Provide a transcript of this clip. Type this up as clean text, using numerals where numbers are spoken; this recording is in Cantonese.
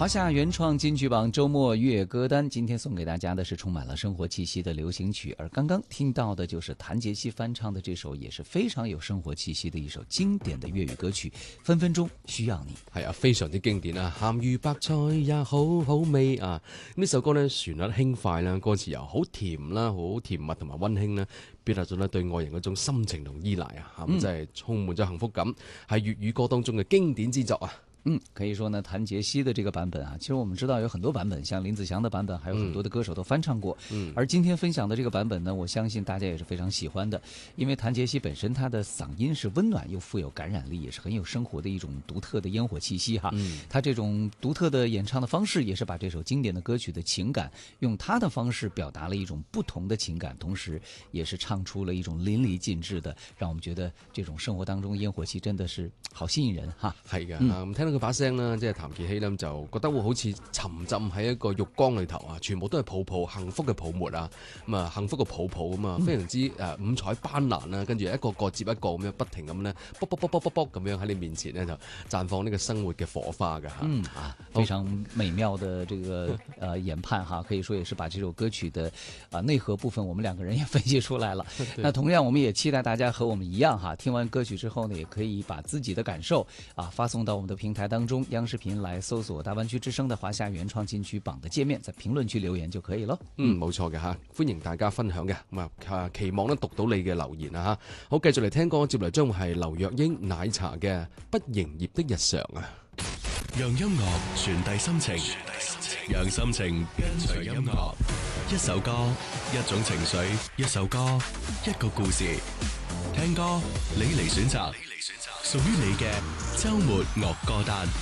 华夏原创金曲榜周末乐歌单，今天送给大家的是充满了生活气息的流行曲，而刚刚听到的就是谭杰希翻唱的这首也是非常有生活氣息的一首經典的粵語歌曲《分分鐘需要你》。 係啊，非常之經典啊！鹹魚白菜也好好味啊！呢首歌呢，旋律輕快啦，歌詞又好甜啦，好甜蜜同埋溫馨啦，表達咗咧對愛人嗰種深情同依賴啊！咁真係充滿咗幸福感，係粵語歌當中嘅經典之作啊！ 可以說呢，譚杰希的這個版本啊，其實我們知道有很多版本，像林子祥的版本，還有很多的歌手都翻唱過。而今天分享的這個版本呢，我相信大家也是非常喜歡的，因為譚杰希本身他的嗓音是溫暖又富有感染力，也是很有生活的一種獨特的煙火氣息哈。他這種獨特的演唱的方式，也是把這首經典的歌曲的情感，用他的方式表達了一種不同的情感，同時也是唱出了一種淋漓盡致的，讓我們覺得這種生活當中煙火氣真的是好吸引人哈。 係嘅，咁聽到佢把聲啦，即係譚杰希咧，就覺得會好似沉浸喺一個浴缸裏頭啊，全部都係泡泡，幸福嘅泡沫啊，咁啊幸福嘅泡泡咁啊，非常之五彩斑斕啦，跟住一個個接一個咁樣，不停咁咧，卜卜卜卜卜卜咁樣喺你面前咧就綻放呢個生活嘅火花㗎嚇。 非常美妙的這個研判哈，可以說也是把這首歌曲的內核部分，我們兩個人也分析出來了。那同樣，我們也期待大家和我們一樣哈，聽完歌曲之後呢，也可以把自己的感受發送到我們的平台當中，央視頻來搜索大灣區之聲的華夏原創金曲榜的界面，在評論區留言就可以咯。 冇錯嘅嚇，歡迎大家分享嘅，咁啊期望咧讀到你嘅留言啊嚇。好，繼續嚟聽歌，接嚟將會係劉若英奶茶嘅《不營業的日常》啊。 讓音樂傳遞心情，讓心情跟隨音樂。一首歌，一種情緒；一首歌，一個故事。聽歌，你嚟選擇，屬於你嘅週末樂歌單。